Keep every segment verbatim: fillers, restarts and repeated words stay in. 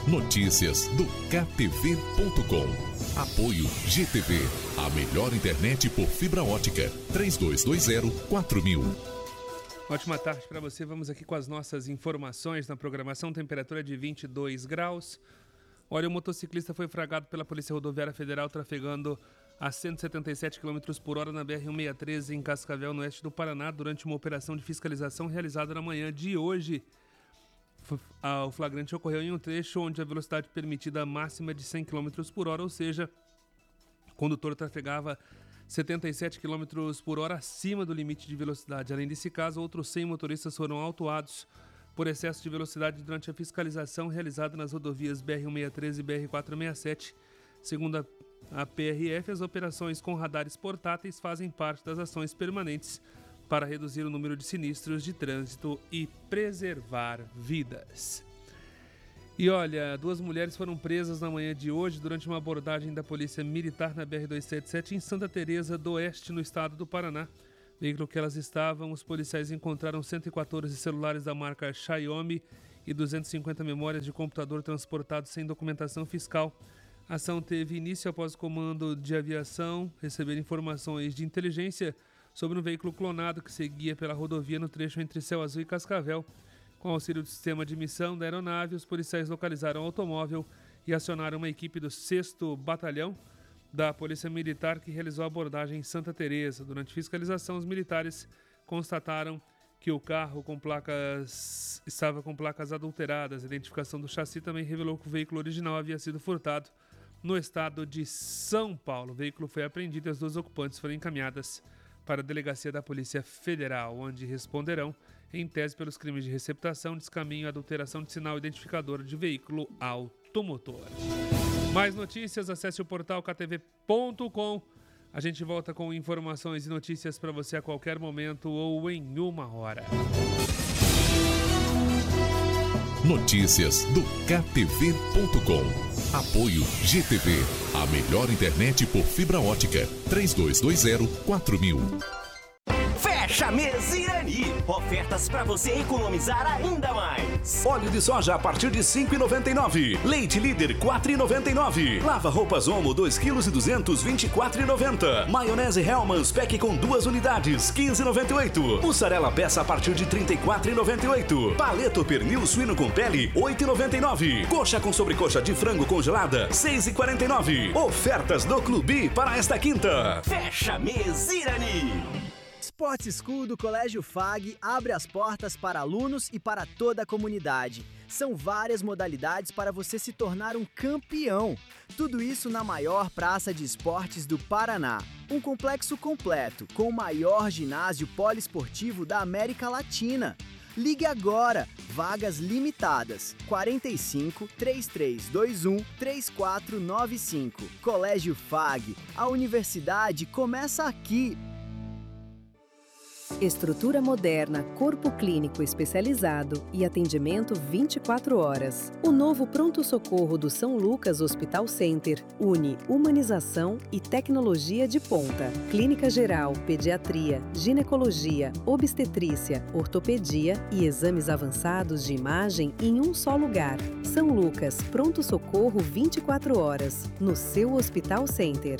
Notícias do K T V ponto com. Apoio G T V, a melhor internet por fibra ótica. três dois dois zero quatro mil. Ótima tarde para você. Vamos aqui com as nossas informações na programação. Temperatura de vinte e dois graus. Olha, o motociclista foi flagrado pela Polícia Rodoviária Federal trafegando a cento e setenta e sete quilômetros por hora na B R cento e sessenta e três em Cascavel, no oeste do Paraná, durante uma operação de fiscalização realizada na manhã de hoje. O flagrante ocorreu em um trecho onde a velocidade permitida máxima de cem quilômetros por hora, ou seja, o condutor trafegava setenta e sete quilômetros por hora acima do limite de velocidade. Além desse caso, outros cem motoristas foram autuados por excesso de velocidade durante a fiscalização realizada nas rodovias B R cento e sessenta e três e B R quatrocentos e sessenta e sete. Segundo a P R F, as operações com radares portáteis fazem parte das ações permanentes para reduzir o número de sinistros de trânsito e preservar vidas. E olha, duas mulheres foram presas na manhã de hoje durante uma abordagem da Polícia Militar na B R duzentos e setenta e sete em Santa Teresa do Oeste, no estado do Paraná. Veículo que elas estavam, os policiais encontraram cento e quatorze celulares da marca Xiaomi e duzentas e cinquenta memórias de computador transportados sem documentação fiscal. A ação teve início após o Comando de Aviação receber informações de inteligência sobre um veículo clonado que seguia pela rodovia no trecho entre Céu Azul e Cascavel. Com auxílio do sistema de missão da aeronave, os policiais localizaram o automóvel e acionaram uma equipe do sexto Batalhão da Polícia Militar que realizou a abordagem em Santa Teresa. Durante fiscalização, os militares constataram que o carro com placas estava com placas adulteradas. A identificação do chassi também revelou que o veículo original havia sido furtado no estado de São Paulo. O veículo foi apreendido e as duas ocupantes foram encaminhadas para a Delegacia da Polícia Federal, onde responderão, em tese, pelos crimes de receptação, descaminho, adulteração de sinal identificador de veículo automotor. Mais notícias, acesse o portal K T V ponto com. A gente volta com informações e notícias para você a qualquer momento ou em uma hora. Notícias do K T V ponto com. Apoio G T V, a melhor internet por fibra ótica. três dois dois zero quatro mil. Fecha mês Irani. Ofertas para você economizar ainda mais. Óleo de soja a partir de cinco reais e noventa e nove centavos. Leite Líder quatro reais e noventa e nove centavos. Lava roupas Omo dois quilos e duzentos, vinte e quatro reais e noventa centavos. Maionese Hellmann's Pack com duas unidades, quinze reais e noventa e oito centavos. Mussarela peça a partir de trinta e quatro reais e noventa e oito centavos. Paleto pernil suíno com pele, oito reais e noventa e nove centavos. Coxa com sobrecoxa de frango congelada, seis reais e quarenta e nove centavos. Ofertas do Clube para esta quinta. Fecha mês Irani. Sports School do Colégio F A G abre as portas para alunos e para toda a comunidade. São várias modalidades para você se tornar um campeão. Tudo isso na maior praça de esportes do Paraná. Um complexo completo, com o maior ginásio poliesportivo da América Latina. Ligue agora, vagas limitadas, quarenta e cinco, trinta e três vinte e um, trinta e quatro noventa e cinco. Colégio F A G, a universidade começa aqui. Estrutura moderna, corpo clínico especializado e atendimento vinte e quatro horas. O novo pronto-socorro do São Lucas Hospital Center une humanização e tecnologia de ponta. Clínica geral, pediatria, ginecologia, obstetrícia, ortopedia e exames avançados de imagem em um só lugar. São Lucas, pronto-socorro vinte e quatro horas, no seu Hospital Center.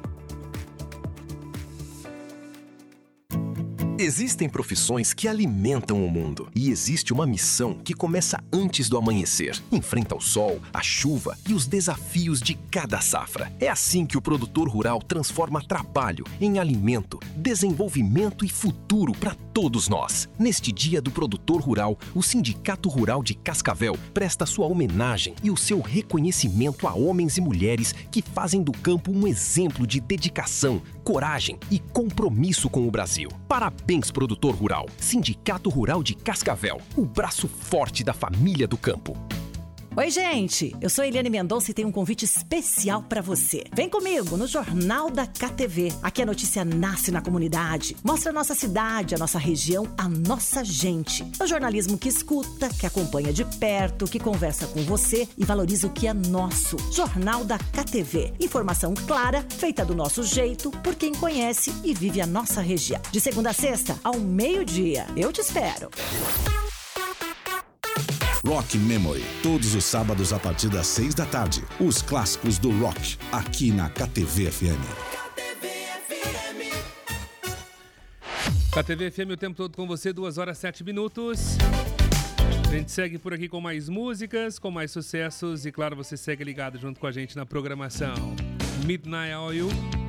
Existem profissões que alimentam o mundo e existe uma missão que começa antes do amanhecer. Enfrenta o sol, a chuva e os desafios de cada safra. É assim que o produtor rural transforma trabalho em alimento, desenvolvimento e futuro para todos nós. Neste Dia do Produtor Rural, o Sindicato Rural de Cascavel presta sua homenagem e o seu reconhecimento a homens e mulheres que fazem do campo um exemplo de dedicação, coragem e compromisso com o Brasil. Parabéns, produtor rural. Sindicato Rural de Cascavel, o braço forte da família do campo. Oi, gente! Eu sou Eliane Mendonça e tenho um convite especial pra você. Vem comigo no Jornal da K T V. Aqui a notícia nasce na comunidade. Mostra a nossa cidade, a nossa região, a nossa gente. É o jornalismo que escuta, que acompanha de perto, que conversa com você e valoriza o que é nosso. Jornal da K T V. Informação clara, feita do nosso jeito, por quem conhece e vive a nossa região. De segunda a sexta, ao meio-dia. Eu te espero. Rock Memory. Todos os sábados a partir das seis da tarde. Os clássicos do rock, aqui na K T V F M. K T V F M o tempo todo com você, duas horas sete minutos. A gente segue por aqui com mais músicas, com mais sucessos e, claro, você segue ligado junto com a gente na programação. Midnight Oil.